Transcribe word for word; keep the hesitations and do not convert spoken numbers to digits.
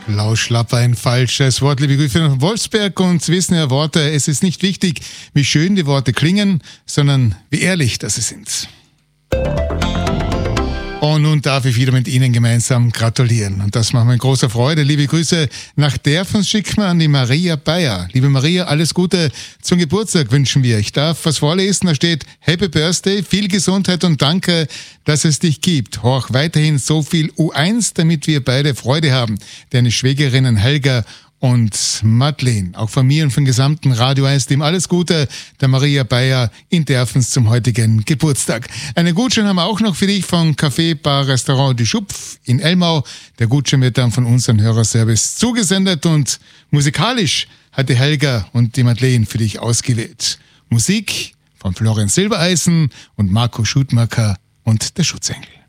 Lauschlapper, ein falsches Wort, liebe Grüße von Wolfsberg, und Sie wissen ja, Worte, es ist nicht wichtig, wie schön die Worte klingen, sondern wie ehrlich das sie sind. Und nun darf ich wieder mit Ihnen gemeinsam gratulieren. Und das macht mir große Freude. Liebe Grüße nach Derfens schicken wir an die Maria Bayer. Liebe Maria, alles Gute zum Geburtstag wünschen wir. Ich darf was vorlesen. Da steht: Happy Birthday, viel Gesundheit und danke, dass es dich gibt. Horch weiterhin so viel U eins, damit wir beide Freude haben. Deine Schwägerinnen Helga und Madeleine. Auch von mir und vom gesamten Radio eins Team alles Gute, der Maria Bayer in Derfens zum heutigen Geburtstag. Einen Gutschein haben wir auch noch für dich von Café Bar Restaurant Die Schupf in Elmau. Der Gutschein wird dann von unserem Hörerservice zugesendet, und musikalisch hat die Helga und die Madeleine für dich ausgewählt. Musik von Florian Silbereisen und Marco Schutmacher und der Schutzengel.